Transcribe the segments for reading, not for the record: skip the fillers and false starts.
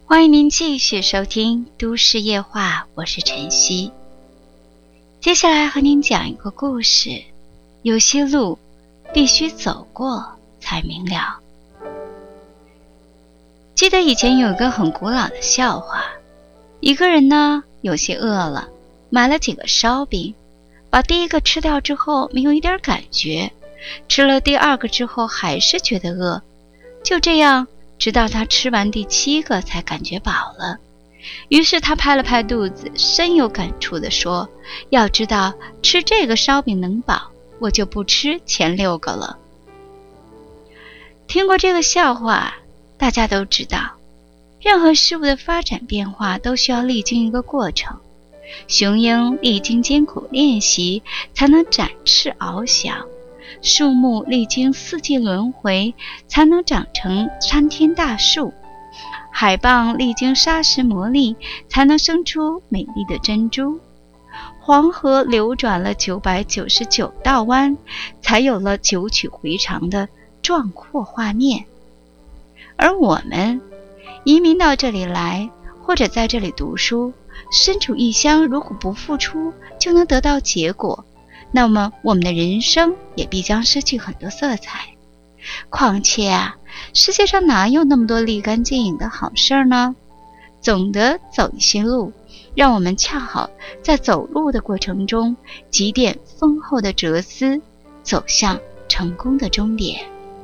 欢迎您继续收听都市夜话，我是晨曦。接下来和您讲一个故事，有些路必须走过才明了。记得以前有一个很古老的笑话，一个人呢有些饿了，买了几个烧饼，把第一个吃掉之后没有一点感觉，吃了第二个之后还是觉得饿，就这样直到他吃完第7个才感觉饱了。于是他拍了拍肚子，深有感触地说，要知道吃这个烧饼能饱，我就不吃前6个了。听过这个笑话，大家都知道，任何事物的发展变化都需要历经一个过程。雄鹰历经艰苦练习才能展翅翱翔，树木历经4季轮回才能长成参天大树，海蚌历经砂石磨砺才能生出美丽的珍珠，黄河流转了999道弯才有了9曲回肠的壮阔画面。而我们移民到这里来，或者在这里读书，身处异乡，如果不付出就能得到结果，那么我们的人生也必将失去很多色彩。况且世界上哪有那么多立竿见影的好事呢？总得走一些路，让我们恰好在走路的过程中积淀丰厚的哲思，走向成功的终点。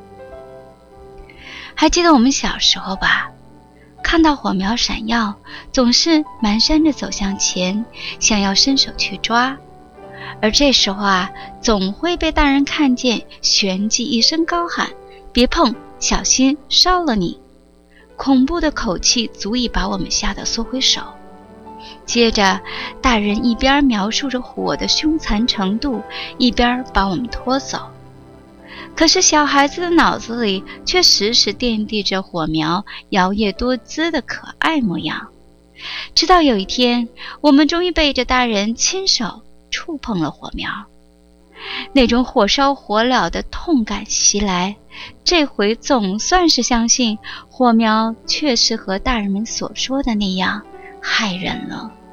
还记得我们小时候吧，看到火苗闪耀，总是蹒跚着走向前，想要伸手去抓，而这时候总会被大人看见，旋即一声高喊，别碰，小心烧了你。恐怖的口气足以把我们吓得缩回手。接着大人一边描述着火的凶残程度，一边把我们拖走。可是小孩子的脑子里却时时惦记着火苗摇曳多姿的可爱模样。直到有一天，我们终于背着大人亲手触碰了火苗，那种火烧火燎的痛感袭来，这回总算是相信火苗确实和大人们所说的那样害人了。